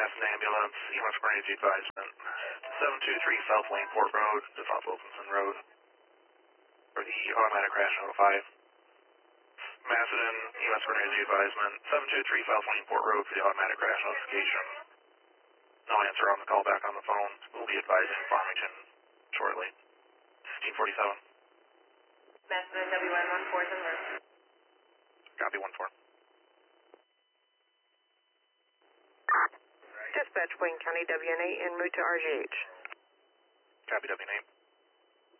Masson Ambulance, EMS Emergency Advisement, 723 South Lane Port Road, just off Wilkinson Road, for the automatic crash notify. Masson, EMS Emergency Advisement, 723 South Lane Port Road for the automatic crash notification. No answer on the call back on the phone. We'll be advising Farmington shortly. 1647. Masson WN14 is alert. Copy 14. Dispatch Wayne County WNA en route to RGH. Copy WNA.